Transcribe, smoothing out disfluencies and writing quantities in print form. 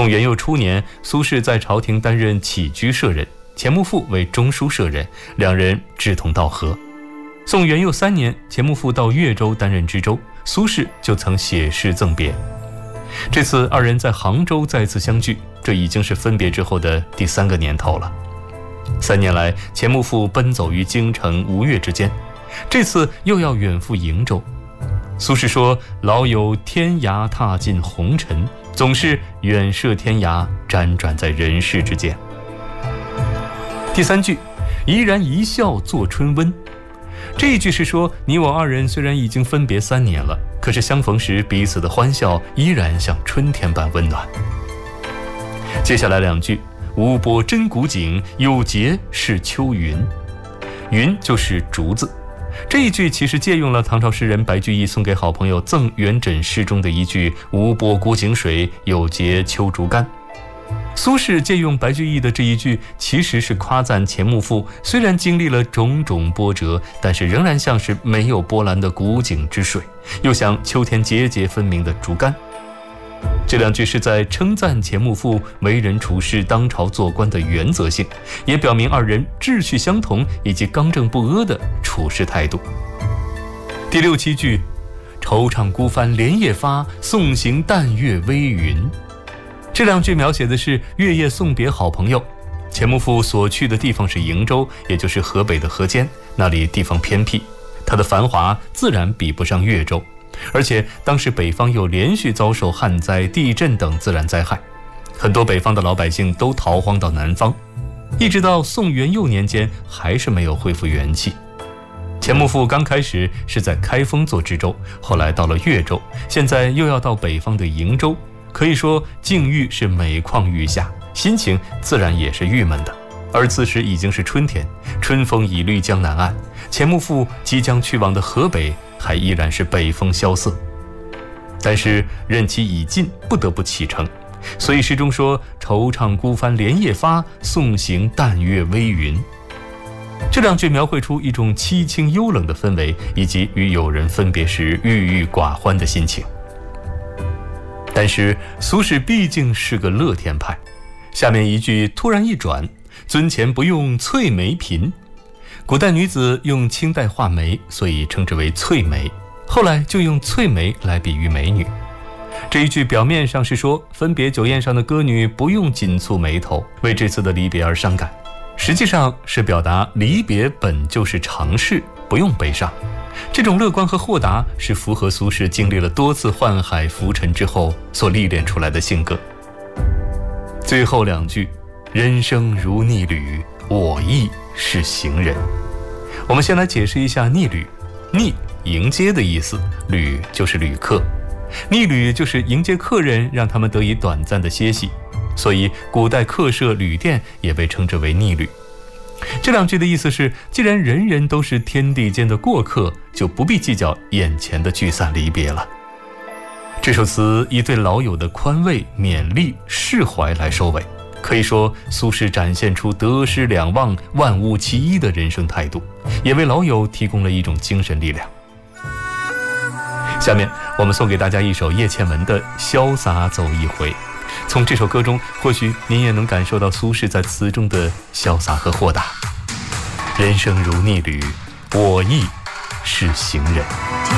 宋元佑初年，苏轼在朝廷担任起居舍人，钱穆父为中书舍人，两人志同道合。宋元佑3年，钱穆父到越州担任知州，苏轼就曾写诗赠别。这次二人在杭州再次相聚，这已经是分别之后的第3个年头了。3年来，钱穆父奔走于京城吴越之间，这次又要远赴瀛州。苏轼说：“老有天涯踏尽红尘，总是远涉天涯，辗转在人世之间。”第3句，怡然一笑作春温。这一句是说，你我二人虽然已经分别3年了，可是相逢时彼此的欢笑依然像春天般温暖。接下来2句，无波真古井，有节是秋云。云就是竹子。这一句其实借用了唐朝诗人白居易送给好朋友赠元稹诗中的一句无波古井水，有节秋竹竿。苏轼借用白居易的这一句，其实是夸赞钱穆父虽然经历了种种波折，但是仍然像是没有波澜的古井之水，又像秋天节节分明的竹竿。这2句是在称赞钱穆父为人处事、当朝做官的原则性，也表明二人志趣相同以及刚正不阿的处事态度。第6、7句，惆怅孤帆连夜发，送行淡月微云。这2句描写的是月夜送别好朋友。钱穆父所去的地方是瀛州，也就是河北的河间，那里地方偏僻，它的繁华自然比不上越州，而且当时北方又连续遭受旱灾、地震等自然灾害，很多北方的老百姓都逃荒到南方，一直到宋元佑年间还是没有恢复元气。钱穆父刚开始是在开封做知州，后来到了越州，现在又要到北方的瀛州，可以说境遇是每况愈下，心情自然也是郁闷的。而此时已经是春天，春风已绿江南岸，钱穆父即将去往的河北还依然是北风萧瑟。但是任期已尽，不得不启程，所以诗中说：“惆怅孤帆连夜发，送行淡月微云。”这2句描绘出一种凄清幽冷的氛围，以及与友人分别时郁郁寡欢的心情。但是苏轼毕竟是个乐天派，下面一句突然一转，尊前不用翠眉颦。古代女子用青黛画眉，所以称之为翠眉，后来就用翠眉来比喻美女。这一句表面上是说分别酒宴上的歌女不用紧蹙眉头，为这次的离别而伤感，实际上是表达离别本就是常事，不用悲伤。这种乐观和豁达是符合苏轼经历了多次宦海浮沉之后所历练出来的性格。最后2句，人生如逆旅，我亦是行人。我们先来解释一下逆旅。逆，迎接的意思，旅就是旅客。逆旅就是迎接客人，让他们得以短暂的歇息，所以古代客舍、旅店也被称之为逆旅。这2句的意思是，既然人人都是天地间的过客，就不必计较眼前的聚散离别了。这首词以对老友的宽慰、勉励、释怀来收尾，可以说苏轼展现出得失两忘、万物齐一的人生态度，也为老友提供了一种精神力量。下面我们送给大家一首叶倩文的《潇洒走一回》。从这首歌中，或许您也能感受到苏轼在词中的潇洒和豁达。人生如逆旅，我亦是行人。